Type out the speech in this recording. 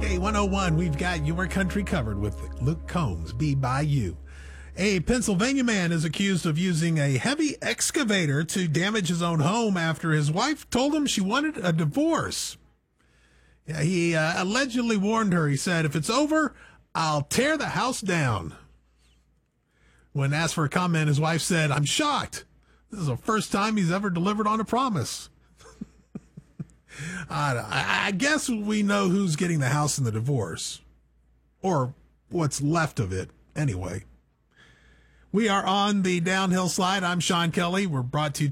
K101, we've got your country covered with Luke Combs, Be By You. A Pennsylvania man is accused of using a heavy excavator to damage his own home after his wife told him she wanted a divorce. He allegedly warned her. He said, "If it's over, I'll tear the house down." When asked for a comment, his wife said, "I'm shocked. This is the first time he's ever delivered on a promise." I guess we know who's getting the house in the divorce, or what's left of it anyway. We are on the downhill slide. I'm Sean Kelly. We're brought to you